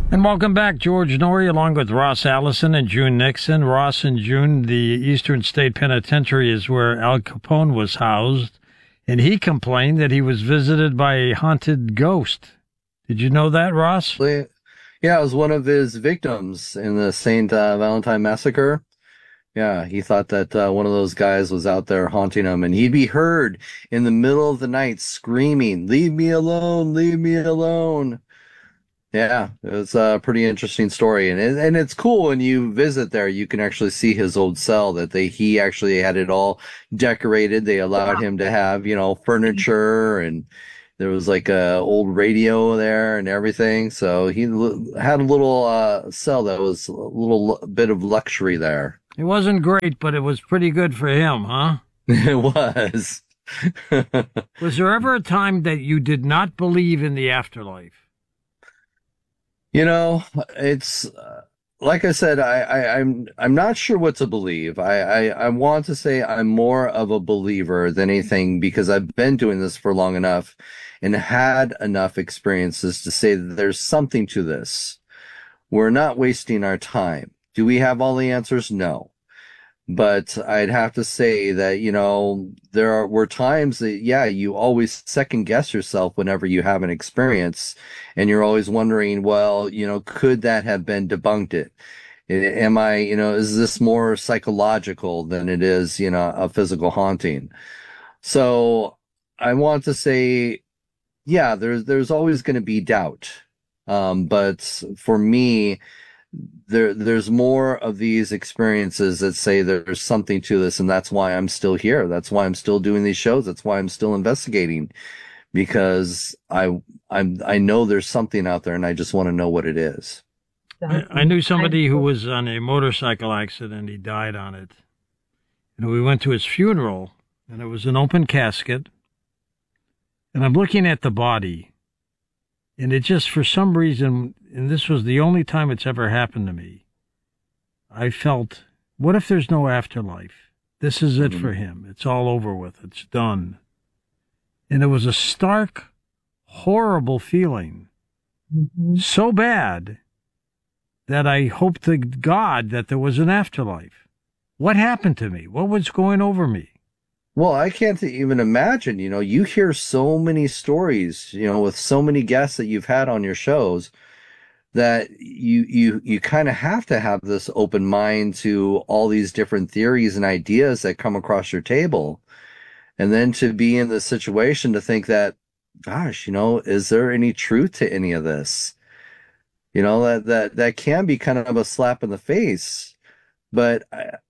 And welcome back, George Norrie, along with Ross Allison and June Nixon. Ross and June, the Eastern State Penitentiary is where Al Capone was housed, and he complained that he was visited by a haunted ghost. Did you know that, Ross? Yeah, I was one of his victims in the St. Valentine Massacre. Yeah, he thought that one of those guys was out there haunting him, and he'd be heard in the middle of the night screaming, "Leave me alone, leave me alone." Yeah, it was a pretty interesting story, and it's cool when you visit there. You can actually see his old cell that he actually had it all decorated. They allowed him to have furniture, and there was like a old radio there and everything. So he had a little cell that was a little bit of luxury there. It wasn't great, but it was pretty good for him, huh? It was. Was there ever a time that you did not believe in the afterlife? It's like I said, I'm not sure what to believe. I want to say I'm more of a believer than anything because I've been doing this for long enough and had enough experiences to say that there's something to this. We're not wasting our time. Do we have all the answers? No. But I'd have to say that, were times that, yeah, you always second guess yourself whenever you have an experience and you're always wondering, well, could that have been debunked? Is this more psychological than it is, a physical haunting? So I want to say, yeah, there's always going to be doubt. But for me, there's more of these experiences that say there's something to this, and that's why I'm still here. That's why I'm still doing these shows. That's why I'm still investigating, because I know there's something out there, and I just want to know what it is. I knew somebody who was on a motorcycle accident. He died on it. And we went to his funeral, and it was an open casket. And I'm looking at the body, and it just, for some reason, and this was the only time it's ever happened to me, I felt, what if there's no afterlife? This is it for him. It's all over with. It's done. And it was a stark, horrible feeling. So bad that I hoped to God that there was an afterlife. What happened to me? What was going over me? Well, I can't even imagine, you hear so many stories, with so many guests that you've had on your shows that you kind of have to have this open mind to all these different theories and ideas that come across your table. And then to be in the situation to think that, gosh, is there any truth to any of this? That can be kind of a slap in the face, but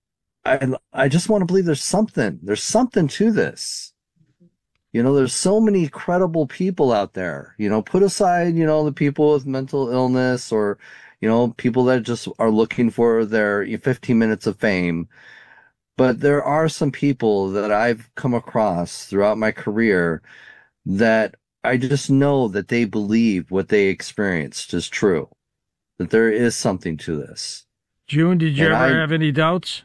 I just want to believe there's something to this. There's so many credible people out there, put aside, the people with mental illness or, people that just are looking for their 15 minutes of fame. But there are some people that I've come across throughout my career that I just know that they believe what they experienced is true, that there is something to this. June, did you ever have any doubts?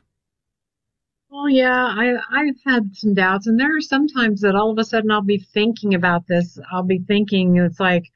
Oh yeah, I've had some doubts, and there are some times that all of a sudden I'll be thinking about this. I'll be thinking it's like,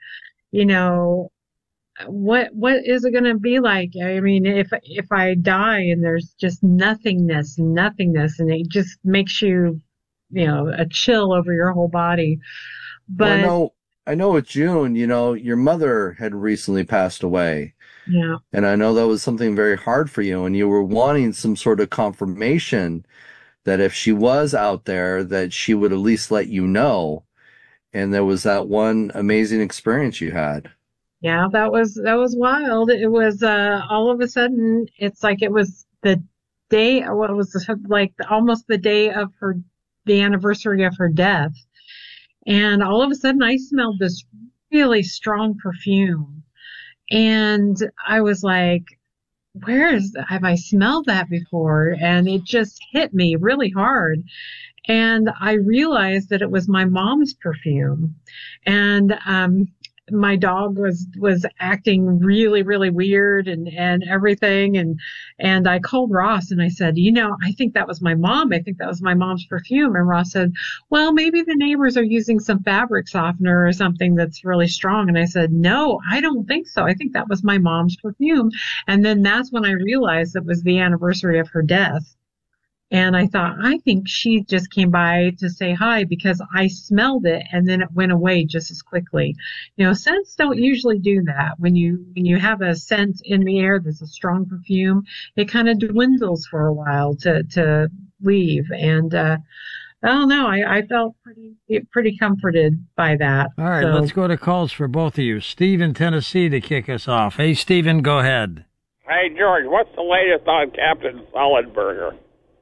what is it going to be like? I mean, if I die and there's just nothingness, and it just makes you, a chill over your whole body. But well, I know with June, your mother had recently passed away. Yeah. And I know that was something very hard for you, and you were wanting some sort of confirmation that if she was out there, that she would at least let you know. And there was that one amazing experience you had. Yeah, that was wild. It was all of a sudden, it's like it was the day, what was like almost the day of the anniversary of her death. And all of a sudden I smelled this really strong perfume. And I was like, have I smelled that before? And it just hit me really hard. And I realized that it was my mom's perfume. And my dog was acting really, really weird and everything. And I called Ross and I said, I think that was my mom. I think that was my mom's perfume. And Ross said, well, maybe the neighbors are using some fabric softener or something that's really strong. And I said, no, I don't think so. I think that was my mom's perfume. And then that's when I realized it was the anniversary of her death. And I thought, I think she just came by to say hi because I smelled it and then it went away just as quickly. Scents don't usually do that. When you have a scent in the air that's a strong perfume, it kind of dwindles for a while to leave. And, I don't know. I felt pretty comforted by that. All right, let's go to calls for both of you. Steve in Tennessee to kick us off. Hey, Stephen, go ahead. Hey, George, what's the latest on Captain Sullenberger?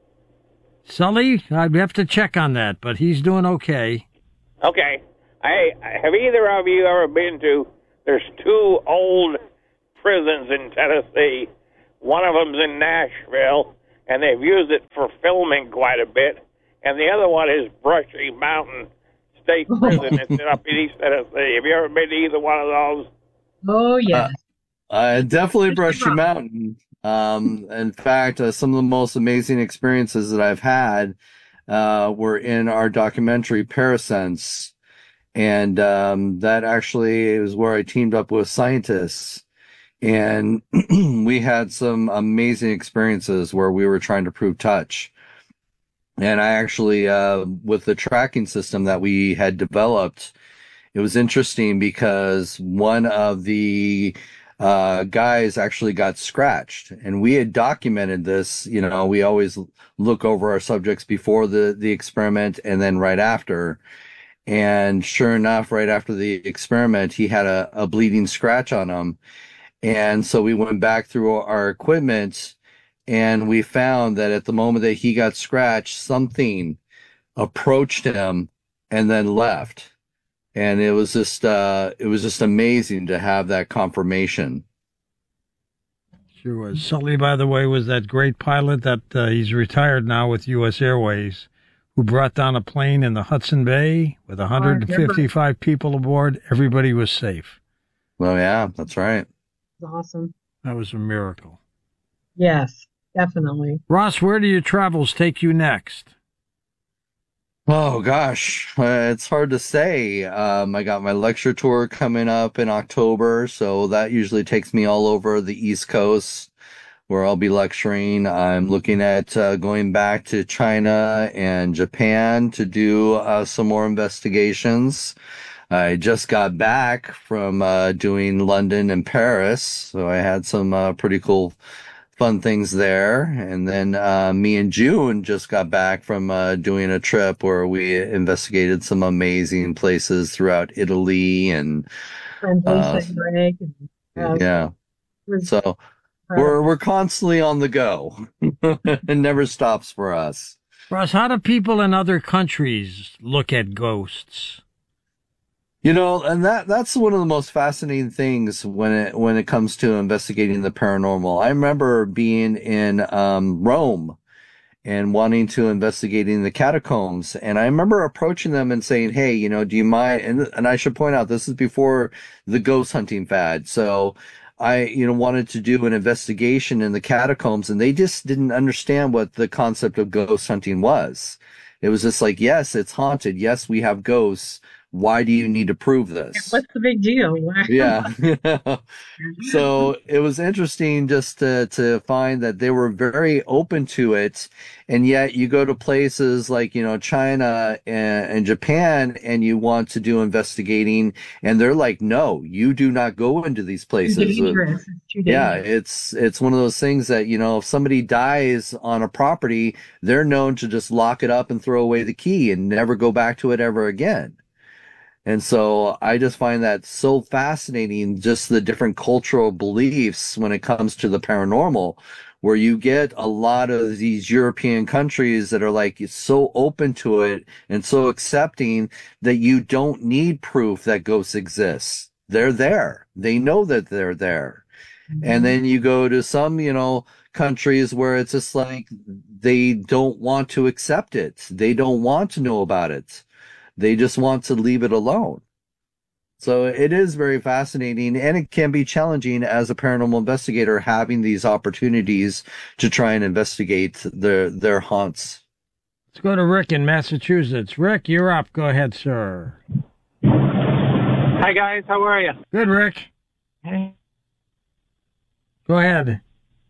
Sully, I'd have to check on that, but he's doing okay. Okay. Hey, have either of you ever been to, there's two old prisons in Tennessee. One of them's in Nashville, and they've used it for filming quite a bit. And the other one is Brushy Mountain State Prison. It's up in East Tennessee. Have you ever been to either one of those? Oh, yes. Definitely Brushy Mountain. In fact, some of the most amazing experiences that I've had were in our documentary Parasense. And that actually is where I teamed up with scientists. And we had some amazing experiences where we were trying to prove touch. And I actually, with the tracking system that we had developed, it was interesting because one of the guys actually got scratched, and we had documented this. We always look over our subjects before the experiment and then right after. And sure enough, right after the experiment, he had a bleeding scratch on him. And so we went back through our equipment, and we found that at the moment that he got scratched, something approached him and then left. And it was just amazing to have that confirmation. Sure was. Sully, by the way, was that great pilot that he's retired now with U.S. Airways, who brought down a plane in the Hudson Bay with 155 people aboard. Everybody was safe. Well, yeah, that's right. That's awesome. That was a miracle. Yes, definitely. Ross, where do your travels take you next? Oh gosh, it's hard to say. I got my lecture tour coming up in October, so that usually takes me all over the East Coast where I'll be lecturing. I'm looking at going back to China and Japan to do some more investigations. I just got back from doing London and Paris, so I had some pretty cool fun things there. And then me and June just got back from doing a trip where we investigated some amazing places throughout Italy and yeah. So we're constantly on the go. It never stops for us. Ross, how do people in other countries look at ghosts? And that's one of the most fascinating things when it comes to investigating the paranormal. I remember being in Rome and wanting to investigating the catacombs, and I remember approaching them and saying, "Hey, do you mind?" And I should point out this is before the ghost hunting fad, so I wanted to do an investigation in the catacombs, and they just didn't understand what the concept of ghost hunting was. It was just like, yes, it's haunted. Yes, we have ghosts. Why do you need to prove this? What's the big deal? Yeah. So it was interesting just to find that they were very open to it. And yet you go to places like, China and Japan, and you want to do investigating, and they're like, no, you do not go into these places. It's dangerous. It's too dangerous. Yeah, it's one of those things that, if somebody dies on a property, they're known to just lock it up and throw away the key and never go back to it ever again. And so I just find that so fascinating, just the different cultural beliefs when it comes to the paranormal, where you get a lot of these European countries that are like so open to it and so accepting that you don't need proof that ghosts exist. They're there. They know that they're there. Mm-hmm. And then you go to some, countries where it's just like they don't want to accept it. They don't want to know about it. They just want to leave it alone. So it is very fascinating, and it can be challenging as a paranormal investigator having these opportunities to try and investigate their haunts. Let's go to Rick in Massachusetts. Rick, you're up. Go ahead, sir. Hi, guys. How are you? Good, Rick. Go ahead.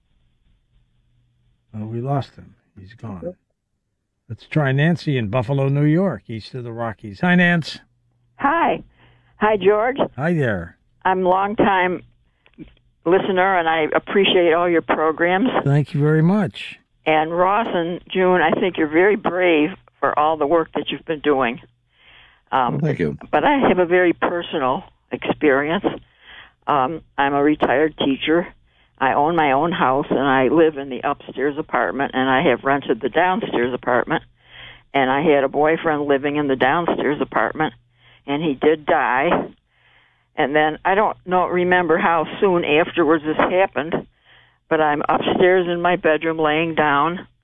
Oh, we lost him. He's gone. Let's try Nancy in Buffalo, New York, east of the Rockies. Hi, Nance. Hi. Hi, George. Hi there. I'm a long-time listener, and I appreciate all your programs. Thank you very much. And Ross and June, I think you're very brave for all the work that you've been doing. Thank you. But I have a very personal experience. I'm a retired teacher. I own my own house, and I live in the upstairs apartment, and I have rented the downstairs apartment. And I had a boyfriend living in the downstairs apartment, and he did die. And then I don't remember how soon afterwards this happened, but I'm upstairs in my bedroom laying down,